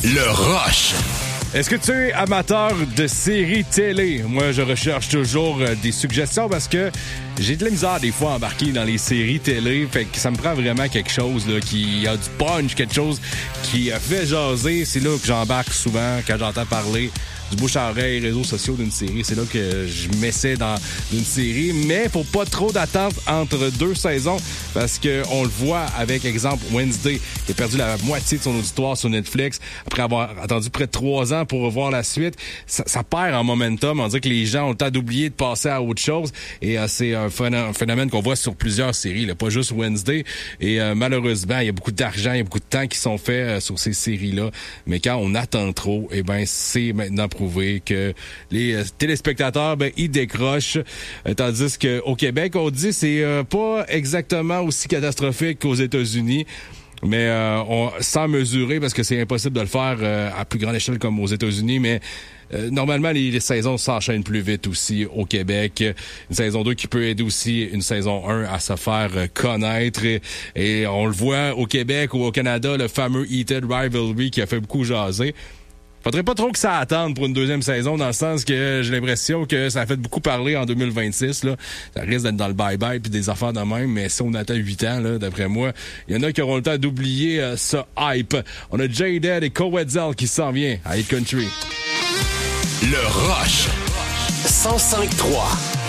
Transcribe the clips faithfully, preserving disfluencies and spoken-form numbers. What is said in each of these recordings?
Le Rush. Est-ce que tu es amateur de séries télé? Moi, je recherche toujours euh, des suggestions parce que j'ai de la misère des fois à embarquer dans les séries télé. Fait que ça me prend vraiment quelque chose là, qui a du punch, quelque chose qui a fait jaser. C'est là que j'embarque souvent quand j'entends parler du bouche à oreille, réseaux sociaux d'une série. C'est là que je m'essaie dans une série. Mais faut pas trop d'attente entre deux saisons parce que on le voit avec, exemple, Wednesday, qui a perdu la moitié de son auditoire sur Netflix après avoir attendu près de trois ans pour revoir la suite. Ça, ça perd en momentum. On dirait que les gens ont le temps d'oublier de passer à autre chose. Et euh, c'est un phénomène qu'on voit sur plusieurs séries, là, pas juste Wednesday. Et euh, malheureusement, il y a beaucoup d'argent, il y a beaucoup de temps qui sont faits euh, sur ces séries-là. Mais quand on attend trop, eh ben c'est maintenant prouvé que les euh, téléspectateurs, ben ils décrochent. Euh, tandis que au Québec, on dit c'est euh, pas exactement aussi catastrophique qu'aux États-Unis. Mais euh, on, sans mesurer, parce que c'est impossible de le faire euh, à plus grande échelle comme aux États-Unis, mais euh, normalement, les, les saisons s'enchaînent plus vite aussi au Québec. Une saison deux qui peut aider aussi une saison un à se faire euh, connaître. Et, et on le voit au Québec ou au Canada, le fameux Heated Rivalry qui a fait beaucoup jaser. Faudrait pas trop que ça attende pour une deuxième saison, dans le sens que j'ai l'impression que ça a fait beaucoup parler en deux mille vingt-six. Là. Ça risque d'être dans le bye-bye puis des affaires de même, mais si on attend huit ans, là, d'après moi, il y en a qui auront le temps d'oublier euh, ce hype. On a J-Dead et Coetzel qui s'en vient à Hit Country. Le Rush. cent cinq trois.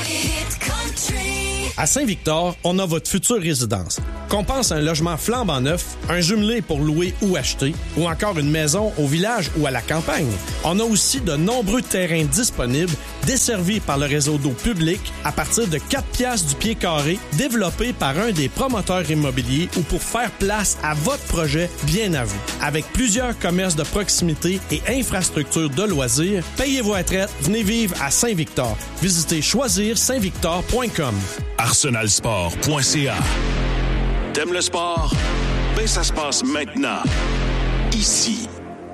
À Saint-Victor, on a votre future résidence. Qu'on pense à un logement flambant neuf, un jumelé pour louer ou acheter, ou encore une maison au village ou à la campagne. On a aussi de nombreux terrains disponibles, desservis par le réseau d'eau public à partir de quatre piastres du pied carré, développés par un des promoteurs immobiliers ou pour faire place à votre projet bien à vous. Avec plusieurs commerces de proximité et infrastructures de loisirs, payez vos retraites, venez vivre à Saint-Victor. Visitez choisir saint victor point com. arsenal sport point c a. T'aimes le sport? Ben ça se passe maintenant. Ici.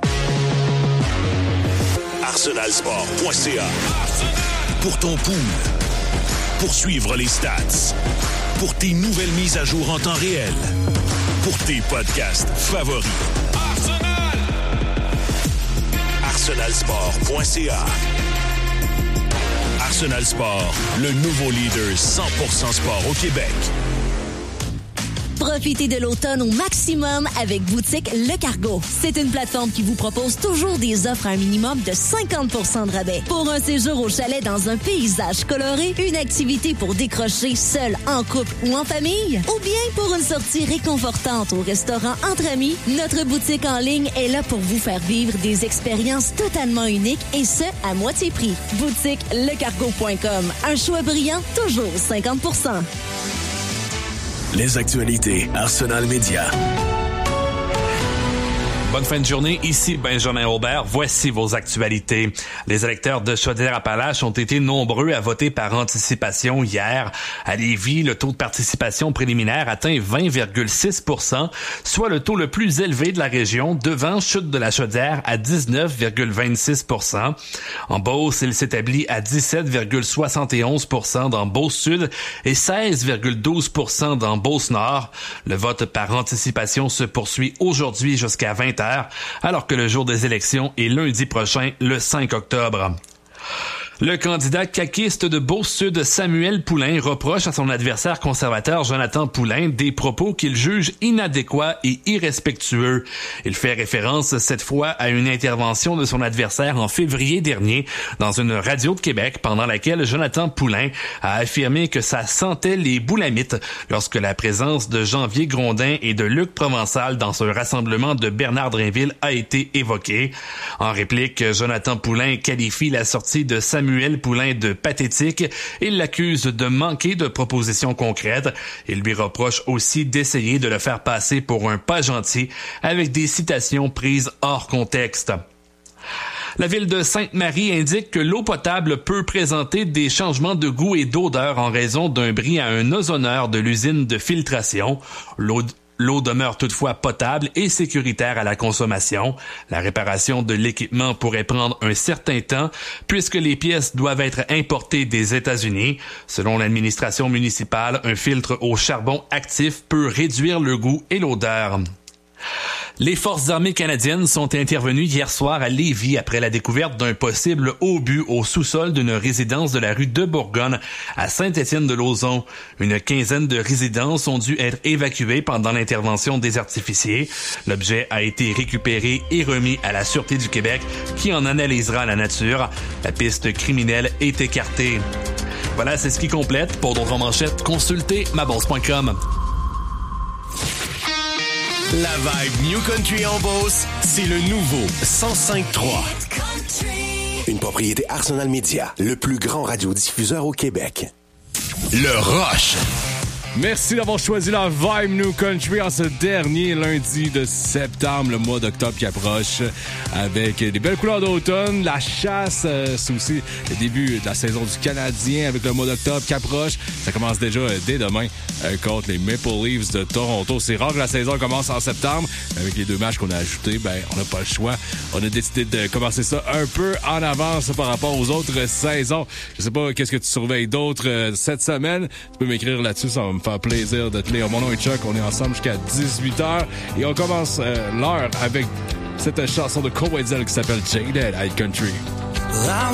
arsenal sport point c a. Pour ton pool. Pour suivre les stats. Pour tes nouvelles mises à jour en temps réel. Pour tes podcasts favoris. Arsenal! arsenal sport point c a. Arsenal Sport, le nouveau leader cent pour cent sport au Québec. Profitez de l'automne au maximum avec Boutique Le Cargo. C'est une plateforme qui vous propose toujours des offres à un minimum de cinquante pour cent de rabais. Pour un séjour au chalet dans un paysage coloré, une activité pour décrocher seul, en couple ou en famille, ou bien pour une sortie réconfortante au restaurant entre amis, notre boutique en ligne est là pour vous faire vivre des expériences totalement uniques et ce, à moitié prix. Boutique le cargo point com. Un choix brillant, toujours cinquante pour cent. Les actualités Arsenal Média. Bonne fin de journée, ici Benjamin Aubert. Voici vos actualités. Les électeurs de Chaudière-Appalaches ont été nombreux à voter par anticipation hier. À Lévis, le taux de participation préliminaire atteint vingt virgule six pour cent, soit le taux le plus élevé de la région, devant Chute de la Chaudière à dix-neuf virgule vingt-six pour cent. En Beauce, il s'établit à dix-sept virgule soixante et onze pour cent dans Beauce-Sud et seize virgule douze pour cent dans Beauce-Nord. Le vote par anticipation se poursuit aujourd'hui jusqu'à vingt heures, alors que le jour des élections est lundi prochain, le cinq octobre. Le candidat caquiste de Beauce-Sud, Samuel Poulain, reproche à son adversaire conservateur Jonathan Poulain des propos qu'il juge inadéquats et irrespectueux. Il fait référence cette fois à une intervention de son adversaire en février dernier dans une radio de Québec, pendant laquelle Jonathan Poulain a affirmé que ça sentait les boulamites lorsque la présence de Janvier Grondin et de Luc Provençal dans un rassemblement de Bernard Drainville a été évoquée. En réplique, Jonathan Poulain qualifie la sortie de Samuel Samuel Poulain de pathétique. Il l'accuse de manquer de propositions concrètes. Il lui reproche aussi d'essayer de le faire passer pour un pas gentil avec des citations prises hors contexte. La ville de Sainte-Marie indique que l'eau potable peut présenter des changements de goût et d'odeur en raison d'un bris à un ozoneur de l'usine de filtration. L'eau L'eau demeure toutefois potable et sécuritaire à la consommation. La réparation de l'équipement pourrait prendre un certain temps puisque les pièces doivent être importées des États-Unis. Selon l'administration municipale, un filtre au charbon actif peut réduire le goût et l'odeur. Les forces armées canadiennes sont intervenues hier soir à Lévis après la découverte d'un possible obus au sous-sol d'une résidence de la rue de Bourgogne à Saint-Étienne-de-Lauzon. Une quinzaine de résidences ont dû être évacuées pendant l'intervention des artificiers. L'objet a été récupéré et remis à la Sûreté du Québec qui en analysera la nature. La piste criminelle est écartée. Voilà, c'est ce qui complète. Pour d'autres manchettes, consultez ma bourse point com. La vibe New Country en Beauce, c'est le nouveau cent cinq trois. Une propriété Arsenal Media, le plus grand radiodiffuseur au Québec. Le Rush. Merci d'avoir choisi la Vibe New Country en ce dernier lundi de septembre, le mois d'octobre qui approche, avec des belles couleurs d'automne, la chasse, euh, c'est aussi le début de la saison du Canadien avec le mois d'octobre qui approche. Ça commence déjà euh, dès demain euh, contre les Maple Leafs de Toronto. C'est rare que la saison commence en septembre. Avec les deux matchs qu'on a ajoutés, ben on n'a pas le choix. On a décidé de commencer ça un peu en avance par rapport aux autres saisons. Je sais pas qu'est-ce que tu surveilles d'autres euh, cette semaine. Tu peux m'écrire là-dessus, ça va me faire plaisir de te lire. Mon nom est Chuck, on est ensemble jusqu'à dix-huit heures et on commence euh, l'heure avec cette chanson de Cole Weitzel qui s'appelle Jaded High Country.